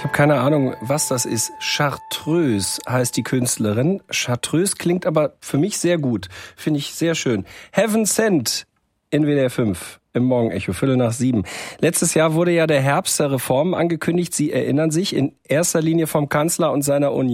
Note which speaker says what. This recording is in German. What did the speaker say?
Speaker 1: Ich habe keine Ahnung, was das ist. Chartreuse heißt die Künstlerin. Chartreuse klingt aber für mich sehr gut. Finde ich sehr schön. Heaven Sent in WDR 5 im Morgenecho, 7:15. Letztes Jahr wurde ja der Herbst der Reformen angekündigt. Sie erinnern sich, in erster Linie vom Kanzler und seiner Union.